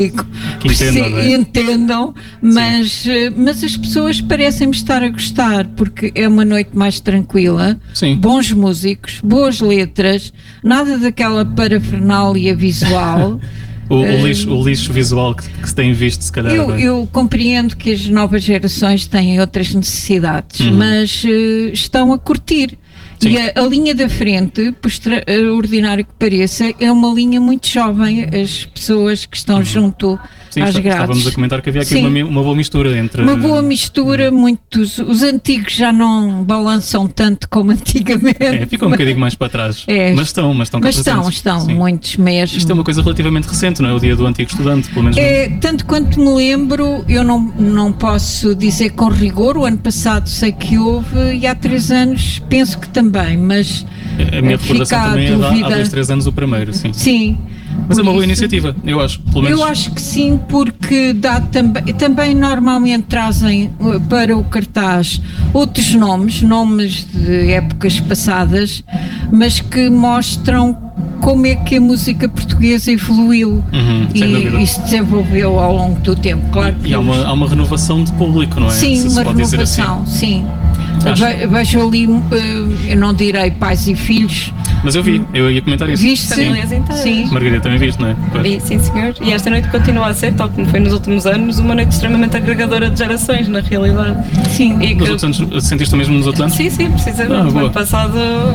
que entendam, não é? Entendam, mas as pessoas parecem-me estar a gostar, porque é uma noite mais tranquila, Sim. bons músicos, boas letras, nada daquela parafernália visual. O lixo visual que se tem visto, se calhar. Eu compreendo que as novas gerações têm outras necessidades, mas estão a curtir. Sim. E a linha da frente, por extraordinário que pareça, é uma linha muito jovem. As pessoas que estão junto Sim, às grades. estávamos a comentar que havia aqui Sim. uma boa mistura entre... Uma boa mistura, muitos. Os antigos já não balançam tanto como antigamente. Fica um bocadinho mais para trás. Mas estão cá presentes. Estão, Sim. muitos mesmo. Isto é uma coisa relativamente recente, não é? O dia do antigo estudante, pelo menos. Tanto quanto me lembro, eu não posso dizer com rigor, o ano passado sei que houve e há 3 anos penso que também, mas a minha recordação também é há 2, 3 anos o primeiro, sim. Sim. Mas é uma boa iniciativa, eu acho, pelo menos. Eu acho que sim, porque dá também normalmente trazem para o cartaz outros nomes de épocas passadas, mas que mostram como é que a música portuguesa evoluiu e se desenvolveu ao longo do tempo. Claro que há uma renovação de público, não é? Sim, uma renovação, assim. sim. Vejo ali, eu não direi pais e filhos. Mas eu ia comentar isso. Viste? Famílias inteiras. Sim. Margarida, também viste, não é? Sim, senhor. E esta noite continua a ser, tal como foi nos últimos anos, uma noite extremamente agregadora de gerações, na realidade. Sim. E nos outros anos, sentiste o mesmo nos outros anos? Sim, precisamente. No ano passado,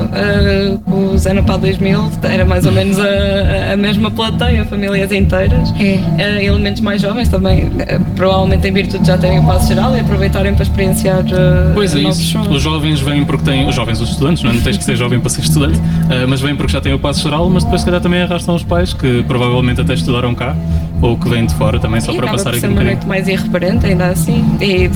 o Zé Napal 2000, era mais ou menos a mesma plateia, famílias inteiras. Elementos mais jovens também, provavelmente em virtude de já terem o passo geral e aproveitarem para experienciar novos sons. Os jovens vêm porque têm... Os estudantes, não tens que ser jovem para ser estudante, mas vêm porque já têm o passo geral, mas depois se calhar também arrastam os pais que provavelmente até estudaram cá ou que vêm de fora também só para passar aqui um bocadinho. É uma noite mais irreverente ainda assim e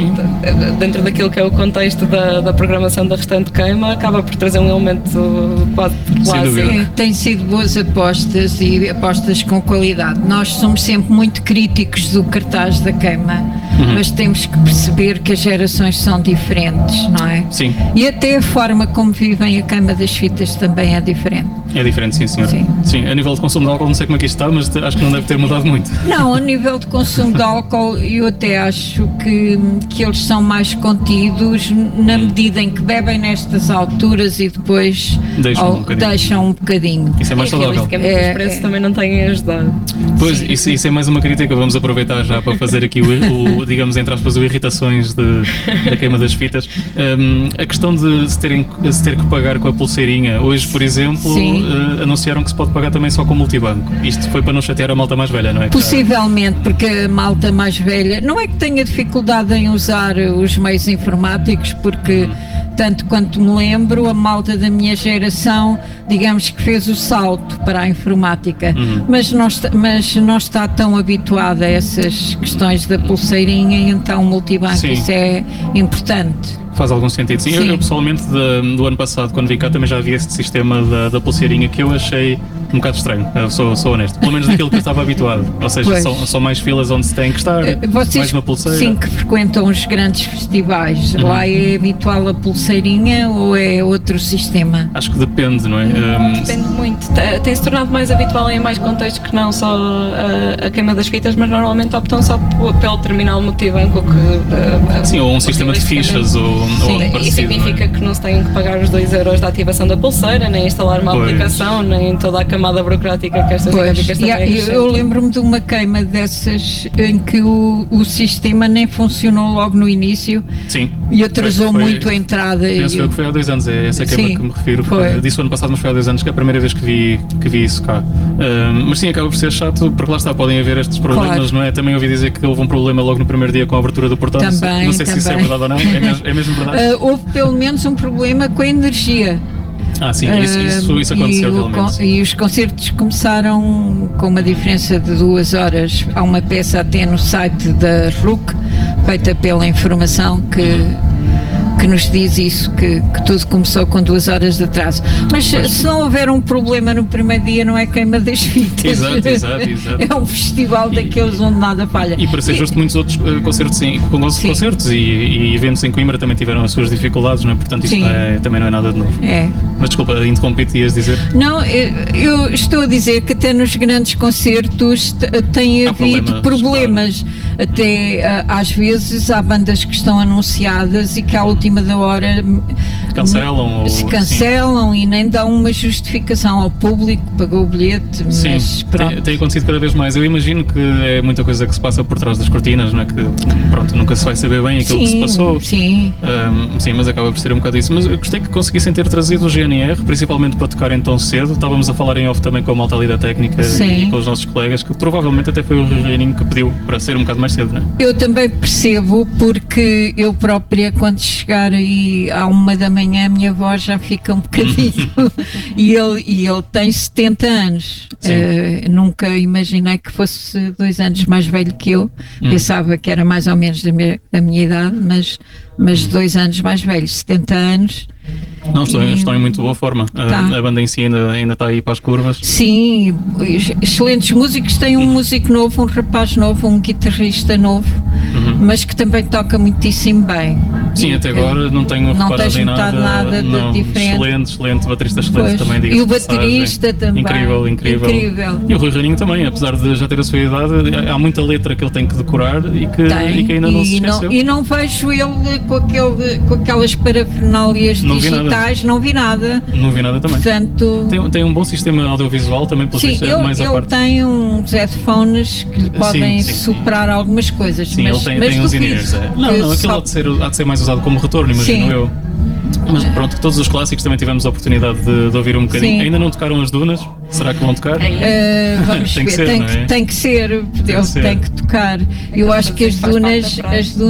dentro daquilo que é o contexto da programação da restante queima acaba por trazer um elemento quase clássico. Tem sido boas apostas e apostas com qualidade. Nós somos sempre muito críticos do cartaz da queima, mas temos que perceber que as gerações são diferentes, não é? Sim. E até a forma como vivem a queima das fitas também é diferente. É diferente, sim, senhor. Sim, a nível de consumo de álcool não sei como é que isto está, mas acho que não deve ter mudado muito. Não, a nível de consumo de álcool eu até acho que eles são mais contidos na medida em que bebem nestas alturas e depois deixam um bocadinho. Isso é mais saudável. Os preços também não têm ajudado. Pois, isso é mais uma crítica, vamos aproveitar já para fazer aqui digamos, entre aspas, o irritações da queima das fitas. A questão de se ter que pagar com a pulseirinha, hoje, por exemplo, anunciaram que se pode pagar também só com multibanco. Isto foi para não chatear a malta mais velha, não é? Possivelmente, porque a malta mais velha não é que tenha dificuldade em usar os meios informáticos, porque tanto quanto me lembro, a malta da minha geração, digamos que fez o salto para a informática, mas não está tão habituada a essas questões da pulseirinha, então o multibanco, isso é importante. Faz algum sentido, sim. Eu pessoalmente, do ano passado, quando vim cá, também já havia este sistema da pulseirinha que eu achei um bocado estranho, eu sou honesto. Pelo menos daquilo que eu estava habituado. Ou seja, são mais filas onde se tem que estar, mais uma pulseira. Sim, que frequentam os grandes festivais, lá é habitual a pulseirinha ou é outro sistema? Acho que depende, não é? Depende muito. Tem-se tornado mais habitual em mais contextos que não só a queima das fitas, mas normalmente optam só pelo terminal multibanco. Sim, ou um sistema de fichas ou parecido. Isso significa que não se têm que pagar os 2 euros da ativação da pulseira, nem instalar uma aplicação, nem toda a camada burocrática que estas dinâmicas também eu lembro-me de uma queima dessas em que o sistema nem funcionou logo no início. Sim. E atrasou muito a entrada. Penso que foi há 2 anos, é essa queima que me refiro. Disse o ano passado, mas foi há 2 anos que é a primeira vez que vi isso cá. Mas sim, acaba por ser chato, porque lá está, podem haver estes problemas, não é? Também ouvi dizer que houve um problema logo no primeiro dia com a abertura do portão. Não sei se isso é verdade ou não, é mesmo verdade? Houve pelo menos um problema com a energia. Sim, isso aconteceu realmente. E os concertos começaram com uma diferença de 2 horas. Há uma peça até no site da RUC, feita pela informação, que nos diz isso, que tudo começou com 2 horas de atraso. Mas se não houver um problema no primeiro dia, não é queima das fitas. Exato. É um festival daqueles onde nada falha. E para ser justo, muitos outros concertos e eventos em Coimbra também tiveram as suas dificuldades, não é? Portanto, isto também não é nada de novo. Mas desculpa, interrompi-te, ias dizer? Não, eu estou a dizer que até nos grandes concertos tem havido problemas. Até às vezes há bandas que estão anunciadas e que à última da hora se cancelam e nem dão uma justificação ao público, pagou o bilhete. Sim, mas pronto. Tem acontecido cada vez mais. Eu imagino que é muita coisa que se passa por trás das cortinas, não é? Que pronto, nunca se vai saber bem aquilo que se passou. Sim, mas acaba por ser um bocado isso. Mas eu gostei que conseguissem ter trazido o GNR, principalmente para tocarem tão cedo. Estávamos a falar em off também com a malta ali da técnica e com os nossos colegas, que provavelmente até foi o Reininho que pediu para ser um bocado mais cedo, não é? Eu também percebo, porque eu própria, quando chegar aí à 1 da manhã, a minha voz já fica um bocadinho. e ele tem 70 anos. Nunca imaginei que fosse 2 anos mais velho que eu. Pensava que era mais ou menos da minha idade, mas 2 anos mais velho, 70 anos. Não, estão em muito boa forma. A banda em si ainda está aí para as curvas. Sim, excelentes músicos. Tem um músico novo, um rapaz novo, um guitarrista novo, mas que também toca muitíssimo bem. Sim, até agora não tenho reparado em nada de diferente. Excelente, baterista excelente também. E o baterista também. Incrível. E o Rui Reininho também, apesar de já ter a sua idade, há muita letra que ele tem que decorar e que ainda não se esqueceu. E não vejo ele com aquelas parafernálias digitais, não vi nada. Não vi nada também. Portanto, tem um bom sistema audiovisual também, pelo sim, ele tem uns headphones que lhe podem superar algumas coisas. Sim, mas ele tem uns in-ears. Não, aquilo há de ser mais usado como retorno, imagino eu. Mas pronto, todos os clássicos também tivemos a oportunidade de ouvir um bocadinho. Ainda não tocaram as Dunas? Será que vão tocar? Vamos ver, tem que ser, tem que tocar. Eu acho que as Dunas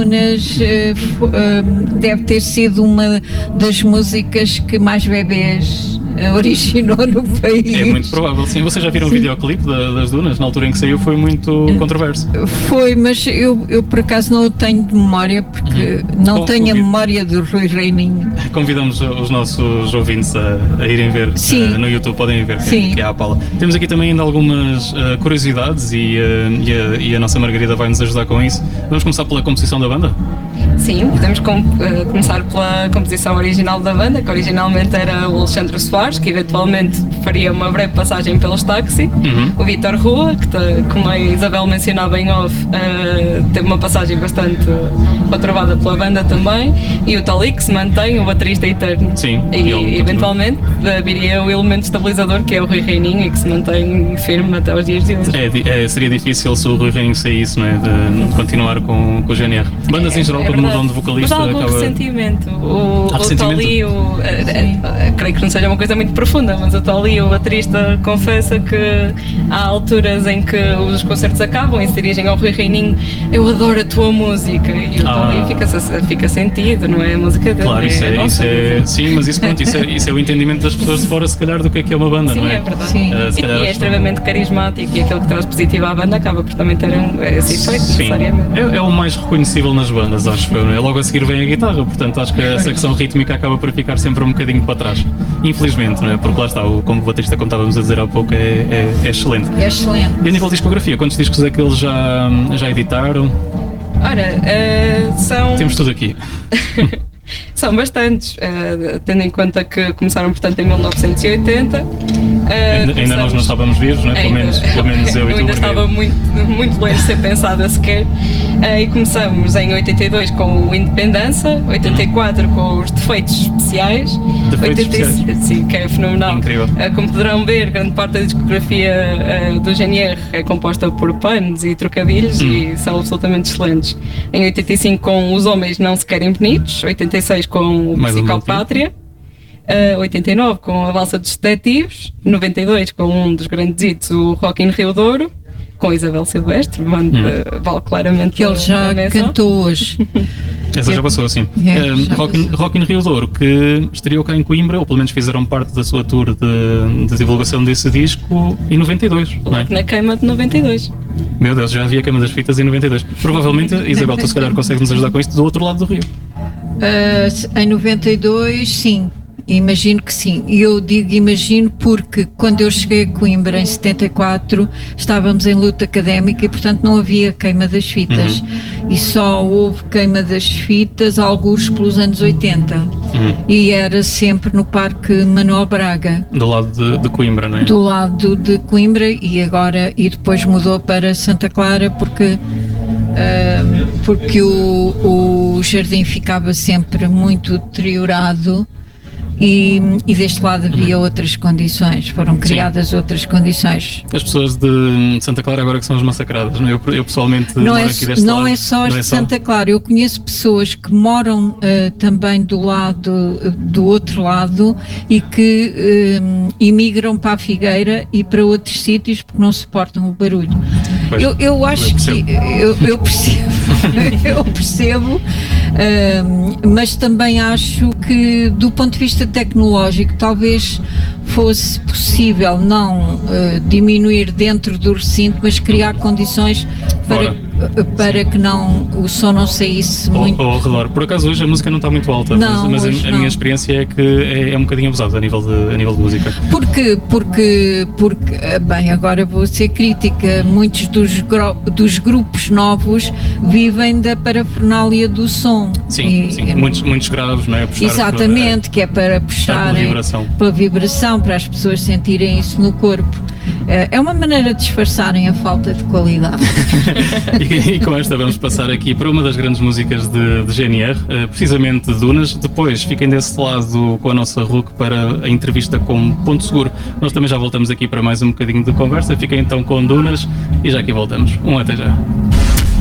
deve ter sido uma das músicas que mais bebés originou no país. É muito provável, sim. Vocês já viram o videoclipe das Dunas? Na altura em que saiu foi muito controverso. Foi, mas eu por acaso não o tenho de memória, porque não tenho a memória do Rui Reininho. Convidamos os nossos ouvintes a irem ver no YouTube, podem ver que é a Paula. Temos aqui também ainda algumas curiosidades e a nossa Margarida vai nos ajudar com isso. Vamos começar pela composição da banda? Sim, podemos começar pela composição original da banda, que originalmente era o Alexandre Soares, que eventualmente faria uma breve passagem pelos Táxi. O Vítor Rua, que como a Isabel mencionava em off, teve uma passagem bastante conturbada pela banda também, e o Tali, que se mantém, o baterista eterno. Sim, e eventualmente viria o elemento estabilizador, que é o Rui Reininho, e que se mantém firme até os dias de hoje. Seria difícil se o Rui Reininho saísse, não é? De continuar com o GNR. Bandas em geral, quando mudam de vocalista, mas há algum ressentimento. O Tali, creio que não seja uma coisa muito profunda, mas o Tali, o baterista, confessa que há alturas em que os concertos acabam e se dirigem ao Rui Reininho: eu adoro a tua música, e o Tali fica sentido, não é a música dele. Claro, sim, mas isso é o entendimento das pessoas de fora, se calhar, do que é uma banda, não é? É verdade. Sim. E é extremamente carismático, e aquilo que traz positivo à banda acaba por também ter esse efeito, necessariamente. É o mais reconhecível nas bandas, acho eu, não é? Logo a seguir vem a guitarra, portanto acho que a secção rítmica acaba por ficar sempre um bocadinho para trás. Infelizmente, não é? Porque lá está, como baterista, como estávamos a dizer há pouco, é excelente. É excelente. E a nível de discografia, quantos discos é que eles já editaram? Ora, Temos tudo aqui. São bastantes, tendo em conta que começaram, portanto, em 1980. Ainda nós não estávamos vivos, não é? Pelo menos eu e tu. Ainda estava muito longe de ser pensada sequer. E começamos em 82 com o Independência, 84 com os Defeitos Especiais. Sim, que é fenomenal. Incrível. Como poderão ver, grande parte da discografia do GNR é composta por puns e trocadilhos e são absolutamente excelentes. Em 85 com Os Homens Não Se Querem Bonitos, 86 com o Psicopátria, 89 com A Valsa dos Detetives, 92 com um dos grandes hits, o Rock in Rio Douro, com Isabel Silvestre, vale claramente que ele já cantou hoje. Essa já passou, assim. Rock in Rio Douro, que estreou cá em Coimbra, ou pelo menos fizeram parte da sua tour de divulgação desse disco em 92. Não é? Na queima de 92. Meu Deus, já havia queima das fitas em 92. Provavelmente, Isabel, tu se calhar consegues nos ajudar com isto do outro lado do rio. Em 92, sim. Imagino que sim. E eu digo imagino porque quando eu cheguei a Coimbra em 74 estávamos em luta académica e portanto não havia queima das fitas. E só houve queima das fitas alguns pelos anos 80. E era sempre no Parque Manuel Braga. Do lado de Coimbra, não é? Do lado de Coimbra e depois mudou para Santa Clara porque o jardim ficava sempre muito deteriorado. E deste lado havia outras condições, foram criadas outras condições. As pessoas de Santa Clara agora que são as massacradas, não é? Eu pessoalmente moro aqui deste lado. Não é só as de Santa Clara, eu conheço pessoas que moram também do outro lado e que imigram para a Figueira e para outros sítios porque não suportam o barulho. Pois, eu acho que eu percebo, eu percebo, mas também acho que do ponto de vista tecnológico talvez fosse possível não diminuir dentro do recinto, mas criar condições para que o som não saísse muito ao redor. Por acaso hoje a música não está muito alta, mas a minha experiência é que é um bocadinho abusado a nível de música. Porque bem, agora vou ser crítica, muitos dos grupos novos vivem da parafernália do som. Sim, muitos graves, não é? Exatamente, que é para puxar pela vibração, para as pessoas sentirem isso no corpo. É uma maneira de disfarçarem a falta de qualidade. E com esta vamos passar aqui para uma das grandes músicas de GNR, precisamente Dunas. Depois fiquem desse lado com a nossa RUC para a entrevista com Ponto Seguro. Nós também já voltamos aqui para mais um bocadinho de conversa. Fiquem então com Dunas e já aqui voltamos. Até já.